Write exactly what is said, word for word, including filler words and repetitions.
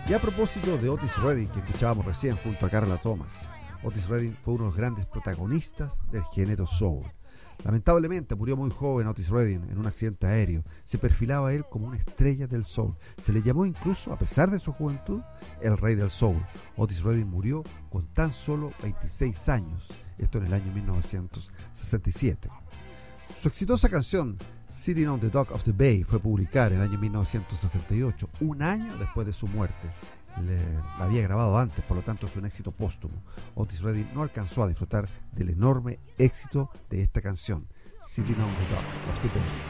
Y a propósito de Otis Redding, que escuchábamos recién junto a Carla Thomas, Otis Redding fue uno de los grandes protagonistas del género soul. Lamentablemente murió muy joven Otis Redding en un accidente aéreo. Se perfilaba a él como una estrella del soul. Se le llamó incluso, a pesar de su juventud, el rey del soul. Otis Redding murió con tan solo veintiséis años, esto en el año mil novecientos sesenta y siete. Su exitosa canción Sitting on the Dock of the Bay fue publicada en el año mil novecientos sesenta y ocho, un año después de su muerte. Le, la había grabado antes, por lo tanto es un éxito póstumo. Otis Redding no alcanzó a disfrutar del enorme éxito de esta canción, Sitting on the Dock of the Bay.